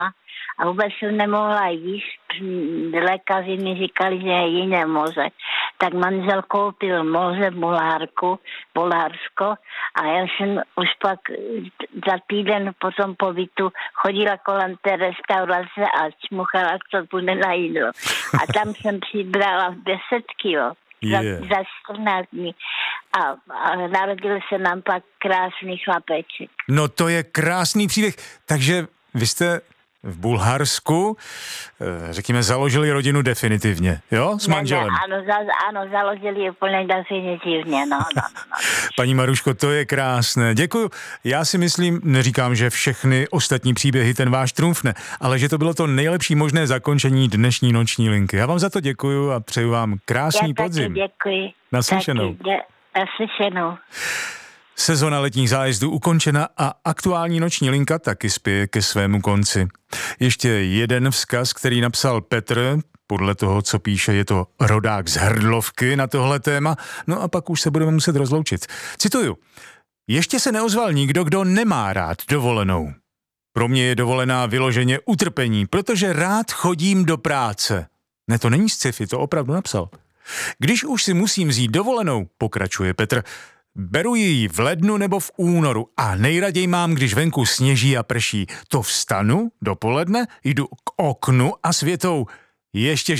a vůbec jsem nemohla jíst. Lékaři mi říkali, že je jiné moře. Tak manžel koupil moře v Bulharsko a já jsem už pak za týden po tom pobytu chodila kolem té restaurace a čmuchala, co bude na jídlo. A tam jsem přibrala 10 kilo. Za 14 dní. A narodil se nám pak krásný chlapeček. No to je krásný příběh. Takže vy jste v Bulharsku, řekněme, založili rodinu definitivně, jo? S manželem. Ano, založili úplně definitivně, no. Paní Maruško, to je krásné. Děkuju. Já si myslím, neříkám, že všechny ostatní příběhy ten váš trumfne, ale že to bylo to nejlepší možné zakončení dnešní noční linky. Já vám za to děkuju a přeju vám krásný podzim. Děkuji. Naslyšenou. Naslyšenou. Sezona letních zájezdů ukončena a aktuální noční linka taky spěje ke svému konci. Ještě jeden vzkaz, který napsal Petr, podle toho, co píše, je to rodák z Hrdlovky na tohle téma, no a pak už se budeme muset rozloučit. Cituju. Ještě se neozval nikdo, kdo nemá rád dovolenou. Pro mě je dovolená vyloženě utrpení, protože rád chodím do práce. Ne, to není sci-fi, to opravdu napsal. Když už si musím vzít dovolenou, pokračuje Petr, beru ji v lednu nebo v únoru a nejraději mám, když venku sněží a prší. To vstanu dopoledne, jdu k oknu a světou. Ještě,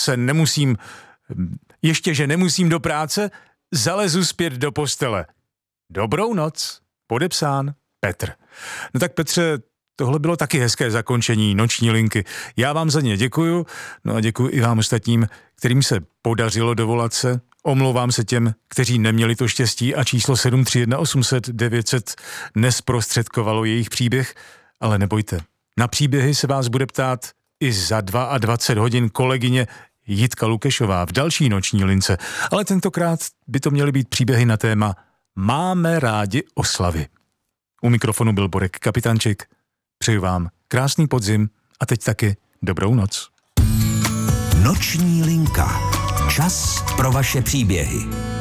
že nemusím do práce, zalezu zpět do postele. Dobrou noc, podepsán Petr. No tak Petře, tohle bylo taky hezké zakončení noční linky. Já vám za ně děkuju, no a děkuju i vám ostatním, kterým se podařilo dovolat se. Omlouvám se těm, kteří neměli to štěstí a číslo 731 800 900 nesprostředkovalo jejich příběh, ale nebojte. Na příběhy se vás bude ptát i za 22 hodin kolegyně Jitka Lukešová v další noční lince, ale tentokrát by to měly být příběhy na téma Máme rádi oslavy. U mikrofonu byl Borek Kapitánček. Přeju vám krásný podzim a teď taky dobrou noc. Noční linka. Čas pro vaše příběhy.